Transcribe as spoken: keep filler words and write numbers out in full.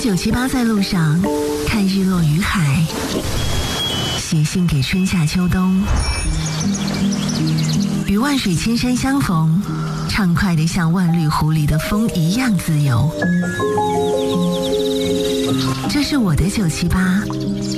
九七八在路上，看日落与海，写信给春夏秋冬，与万水千山相逢，畅快的像万绿湖里的风一样自由。这是我的九七八。